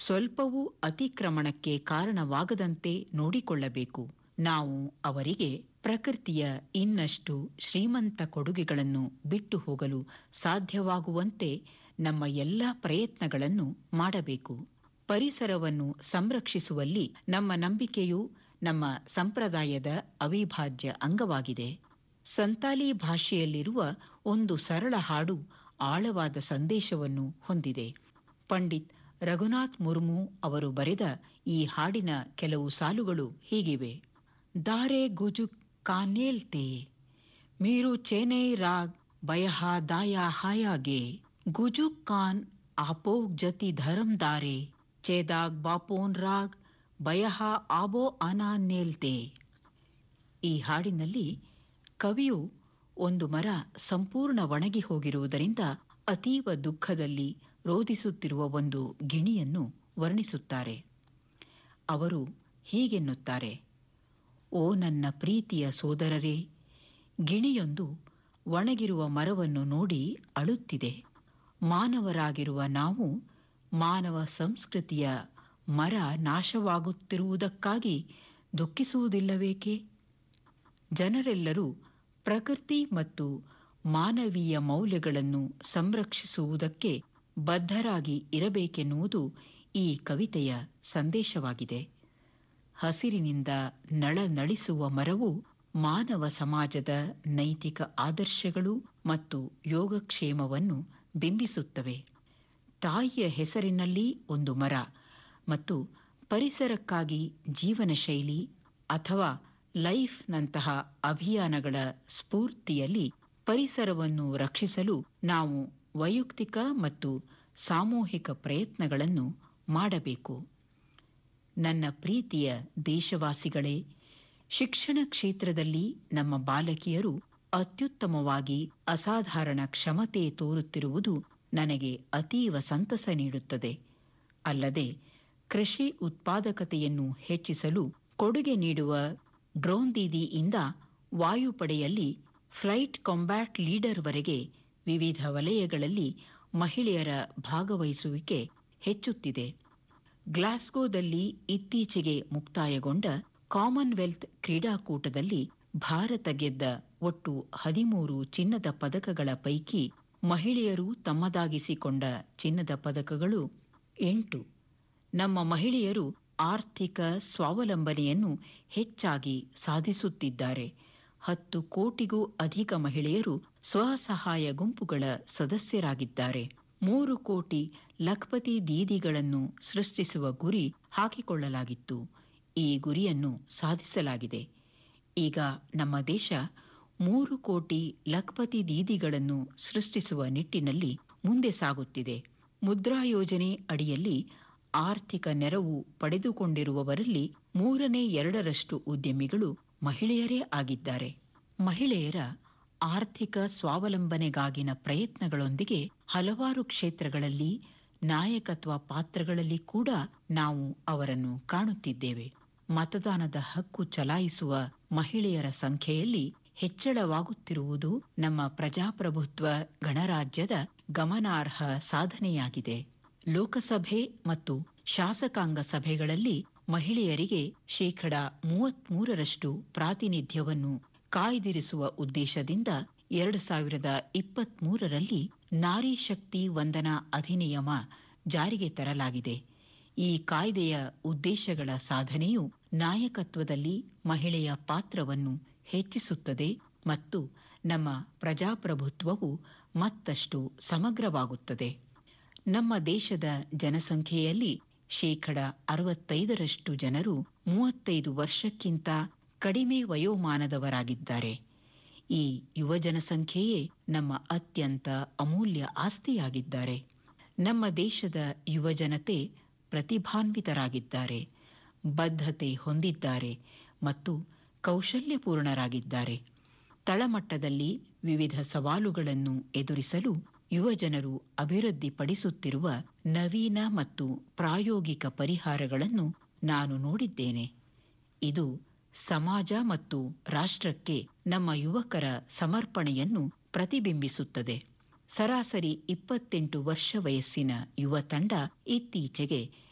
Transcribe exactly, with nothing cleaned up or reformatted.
ಸ್ವಲ್ಪವೂ ಅತಿಕ್ರಮಣಕ್ಕೆ ಕಾರಣವಾಗದಂತೆ ನೋಡಿಕೊಳ್ಳಬೇಕು. ನಾವು ಅವರಿಗೆ ಪ್ರಕೃತಿಯ ಇನ್ನಷ್ಟು ಶ್ರೀಮಂತ ಕೊಡುಗೆಗಳನ್ನು ಬಿಟ್ಟು ಹೋಗಲು ಸಾಧ್ಯವಾಗುವಂತೆ ನಮ್ಮ ಎಲ್ಲ ಪ್ರಯತ್ನಗಳನ್ನು ಮಾಡಬೇಕು. ಪರಿಸರವನ್ನು ಸಂರಕ್ಷಿಸುವಲ್ಲಿ ನಮ್ಮ ನಂಬಿಕೆಯು ನಮ್ಮ ಸಂಪ್ರದಾಯದ ಅವಿಭಾಜ್ಯ ಅಂಗವಾಗಿದೆ. ಸಂತಾಲಿ ಭಾಷೆಯಲ್ಲಿರುವ ಒಂದು ಸರಳ ಹಾಡು ಆಳವಾದ ಸಂದೇಶವನ್ನು ಹೊಂದಿದೆ. ಪಂಡಿತ್ ರಘುನಾಥ್ ಮುರ್ಮು ಅವರು ಬರೆದ ಈ ಹಾಡಿನ ಕೆಲವು ಸಾಲುಗಳು ಹೀಗಿವೆ. ದಾರೆ ಗುಜುಕ್ ಕಾನೇಲ್ತೆ ಮೀರು ಚೆನೈ ರಾಗ್ ಬಯಹ ದಾಯಾ ಹಾಯಾಗೆ ಗುಜುಕ್ ಕಾನ್ ಆಪೋಗ್ ಜತಿ ಧರಂ ದಾರೆ ಚೇದಾಗ್ ಬಾಪೋನ್ ರಾಗ್ ಬಯಹ ಆಬೋ ಅನಾನೇಲ್ತೆ. ಈ ಹಾಡಿನಲ್ಲಿ ಕವಿಯು ಒಂದು ಮರ ಸಂಪೂರ್ಣ ಒಣಗಿ ಹೋಗಿರುವುದರಿಂದ ಅತೀವ ದುಃಖದಲ್ಲಿ ರೋಧಿಸುತ್ತಿರುವ ಒಂದು ಗಿಣಿಯನ್ನು ವರ್ಣಿಸುತ್ತಾರೆ. ಅವರು ಹೀಗೆನ್ನುತ್ತಾರೆ: ಓ ನನ್ನ ಪ್ರೀತಿಯ ಸೋದರರೇ, ಗಿಣಿಯೊಂದು ಒಣಗಿರುವ ಮರವನ್ನು ನೋಡಿ ಅಳುತ್ತಿದೆ. ಮಾನವರಾಗಿರುವ ನಾವು ಮಾನವ ಸಂಸ್ಕೃತಿಯ ಮರ ನಾಶವಾಗುತ್ತಿರುವುದಕ್ಕಾಗಿ ದುಃಖಿಸುವುದಿಲ್ಲವೇಕೆ? ಜನರೆಲ್ಲರೂ ಪ್ರಕೃತಿ ಮತ್ತು ಮಾನವೀಯ ಮೌಲ್ಯಗಳನ್ನು ಸಂರಕ್ಷಿಸುವುದಕ್ಕೆ ಬದ್ಧರಾಗಿ ಇರಬೇಕೆನ್ನುವುದು ಈ ಕವಿತೆಯ ಸಂದೇಶವಾಗಿದೆ. ಹಸಿರಿನಿಂದ ನಳನಳಿಸುವ ಮರವು ಮಾನವ ಸಮಾಜದ ನೈತಿಕ ಆದರ್ಶಗಳು ಮತ್ತು ಯೋಗಕ್ಷೇಮವನ್ನು ಬಿಂಬಿಸುತ್ತವೆ. ತಾಯಿಯ ಹೆಸರಿನಲ್ಲಿ ಒಂದು ಮರ ಮತ್ತು ಪರಿಸರಕ್ಕಾಗಿ ಜೀವನ ಶೈಲಿ ಅಥವಾ ಲೈಫ್ ನಂತಹ ಅಭಿಯಾನಗಳ ಸ್ಫೂರ್ತಿಯಲ್ಲಿ ಪರಿಸರವನ್ನು ರಕ್ಷಿಸಲು ನಾವು ವೈಯಕ್ತಿಕ ಮತ್ತು ಸಾಮೂಹಿಕ ಪ್ರಯತ್ನಗಳನ್ನು ಮಾಡಬೇಕು. ನನ್ನ ಪ್ರೀತಿಯ ದೇಶವಾಸಿಗಳೇ, ಶಿಕ್ಷಣ ಕ್ಷೇತ್ರದಲ್ಲಿ ನಮ್ಮ ಬಾಲಕಿಯರು ಅತ್ಯುತ್ತಮವಾಗಿ ಅಸಾಧಾರಣ ಕ್ಷಮತೆ ತೋರುತ್ತಿರುವುದು ನನಗೆ ಅತೀವ ಸಂತಸ ನೀಡುತ್ತದೆ. ಅಲ್ಲದೆ ಕೃಷಿ ಉತ್ಪಾದಕತೆಯನ್ನು ಹೆಚ್ಚಿಸಲು ಕೊಡುಗೆ ನೀಡುವ ಡ್ರೋನ್ ದೀದಿಯಿಂದ ವಾಯುಪಡೆಯಲ್ಲಿ ಫ್ಲೈಟ್ ಕಾಂಬ್ಯಾಟ್ ಲೀಡರ್ ವರೆಗೆ ವಿವಿಧ ವಲಯಗಳಲ್ಲಿ ಮಹಿಳೆಯರ ಭಾಗವಹಿಸುವಿಕೆ ಹೆಚ್ಚುತ್ತಿದೆ. ಗ್ಲಾಸ್ಗೋದಲ್ಲಿ ಇತ್ತೀಚೆಗೆ ಮುಕ್ತಾಯಗೊಂಡ ಕಾಮನ್ವೆಲ್ತ್ ಕ್ರೀಡಾಕೂಟದಲ್ಲಿ ಭಾರತ ಗೆದ್ದ ಒಟ್ಟು ಹದಿಮೂರು ಚಿನ್ನದ ಪದಕಗಳ ಪೈಕಿ ಮಹಿಳೆಯರು ತಮ್ಮದಾಗಿಸಿಕೊಂಡ ಚಿನ್ನದ ಪದಕಗಳು ಎಂಟು. ನಮ್ಮ ಮಹಿಳೆಯರು ಆರ್ಥಿಕ ಸ್ವಾವಲಂಬನೆಯನ್ನು ಹೆಚ್ಚಾಗಿ ಸಾಧಿಸುತ್ತಿದ್ದಾರೆ. ಹತ್ತು ಕೋಟಿಗೂ ಅಧಿಕ ಮಹಿಳೆಯರು ಸ್ವಸಹಾಯ ಗುಂಪುಗಳ ಸದಸ್ಯರಾಗಿದ್ದಾರೆ. ಮೂರು ಕೋಟಿ ಲಖ್ಪತಿ ದೀದಿಗಳನ್ನು ಸೃಷ್ಟಿಸುವ ಗುರಿ ಹಾಕಿಕೊಳ್ಳಲಾಗಿತ್ತು. ಈ ಗುರಿಯನ್ನು ಸಾಧಿಸಲಾಗಿದೆ. ಈಗ ನಮ್ಮ ದೇಶ ಮೂರು ಕೋಟಿ ಲಖ್ಪತಿ ದೀದಿಗಳನ್ನು ಸೃಷ್ಟಿಸುವ ನಿಟ್ಟಿನಲ್ಲಿ ಮುಂದೆ ಸಾಗುತ್ತಿದೆ. ಮುದ್ರಾ ಯೋಜನೆ ಅಡಿಯಲ್ಲಿ ಆರ್ಥಿಕ ನೆರವು ಪಡೆದುಕೊಂಡಿರುವವರಲ್ಲಿ ಮೂರನೇ ಎರಡರಷ್ಟು ಉದ್ಯಮಿಗಳು ಮಹಿಳೆಯರೇ ಆಗಿದ್ದಾರೆ. ಮಹಿಳೆಯರ ಆರ್ಥಿಕ ಸ್ವಾವಲಂಬನೆಗಾಗಿನ ಪ್ರಯತ್ನಗಳೊಂದಿಗೆ ಹಲವಾರು ಕ್ಷೇತ್ರಗಳಲ್ಲಿ ನಾಯಕತ್ವ ಪಾತ್ರಗಳಲ್ಲಿ ಕೂಡ ನಾವು ಅವರನ್ನು ಕಾಣುತ್ತಿದ್ದೇವೆ. ಮತದಾನದ ಹಕ್ಕು ಚಲಾಯಿಸುವ ಮಹಿಳೆಯರ ಸಂಖ್ಯೆಯಲ್ಲಿ ಹೆಚ್ಚಳವಾಗುತ್ತಿರುವುದು ನಮ್ಮ ಪ್ರಜಾಪ್ರಭುತ್ವ ಗಣರಾಜ್ಯದ ಗಮನಾರ್ಹ ಸಾಧನೆಯಾಗಿದೆ. ಲೋಕಸಭೆ ಮತ್ತು ಶಾಸಕಾಂಗ ಸಭೆಗಳಲ್ಲಿ ಮಹಿಳೆಯರಿಗೆ ಶೇಕಡ ಮೂವತ್ಮೂರರಷ್ಟು ಪ್ರಾತಿನಿಧ್ಯವನ್ನು ಕಾಯ್ದಿರಿಸುವ ಉದ್ದೇಶದಿಂದ ಎರಡು ಸಾವಿರದ ಇಪ್ಪತ್ಮೂರರಲ್ಲಿ ನಾರಿ ಶಕ್ತಿ ವಂದನಾ ಅಧಿನಿಯಮ ಜಾರಿಗೆ ತರಲಾಗಿದೆ. ಈ ಕಾಯ್ದೆಯ ಉದ್ದೇಶಗಳ ಸಾಧನೆಯು ನಾಯಕತ್ವದಲ್ಲಿ ಮಹಿಳೆಯ ಪಾತ್ರವನ್ನು ಹೆಚ್ಚಿಸುತ್ತದೆ ಮತ್ತು ನಮ್ಮ ಪ್ರಜಾಪ್ರಭುತ್ವವು ಮತ್ತಷ್ಟು ಸಮಗ್ರವಾಗುತ್ತದೆ. ನಮ್ಮ ದೇಶದ ಜನಸಂಖ್ಯೆಯಲ್ಲಿ ಶೇಕಡ ಅರವತ್ತೈದರಷ್ಟು ಜನರು ಮೂವತ್ತೈದು ವರ್ಷಕ್ಕಿಂತ ಕಡಿಮೆ ವಯೋಮಾನದವರಾಗಿದ್ದಾರೆ. ಈ ಯುವ ಜನಸಂಖ್ಯೆಯೇ ನಮ್ಮ ಅತ್ಯಂತ ಅಮೂಲ್ಯ ಆಸ್ತಿಯಾಗಿದ್ದಾರೆ. ನಮ್ಮ ದೇಶದ ಯುವಜನತೆ ಪ್ರತಿಭಾನ್ವಿತರಾಗಿದ್ದಾರೆ, ಬದ್ಧತೆ ಹೊಂದಿದ್ದಾರೆ ಮತ್ತು ಕೌಶಲ್ಯಪೂರ್ಣರಾಗಿದ್ದಾರೆ. ತಳಮಟ್ಟದಲ್ಲಿ ವಿವಿಧ ಸವಾಲುಗಳನ್ನು ಎದುರಿಸಲು ಯುವಜನರು ಅಭಿವೃದ್ಧಿಪಡಿಸುತ್ತಿರುವ ನವೀನ ಮತ್ತು ಪ್ರಾಯೋಗಿಕ ಪರಿಹಾರಗಳನ್ನು ನಾನು ನೋಡಿದ್ದೇನೆ. ಇದು ಸಮಾಜ ಮತ್ತು ರಾಷ್ಟ್ರಕ್ಕೆ ನಮ್ಮ ಯುವಕರ ಸಮರ್ಪಣೆಯನ್ನು ಪ್ರತಿಬಿಂಬಿಸುತ್ತದೆ. ಸರಾಸರಿ ಇಪ್ಪತ್ತೆಂಟು ವರ್ಷ ವಯಸ್ಸಿನ ಯುವ ತಂಡ ಇತ್ತೀಚೆಗೆ